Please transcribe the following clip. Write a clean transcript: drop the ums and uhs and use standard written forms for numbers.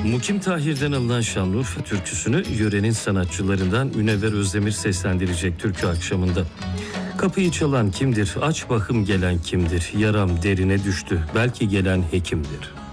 Mukim Tahir'den alınan Şanlıurfa türküsünü yörenin sanatçılarından Münevver Özdemir seslendirecek türkü akşamında. Kapıyı çalan kimdir, aç bakım gelen kimdir, yaram derine düştü, belki gelen hekimdir.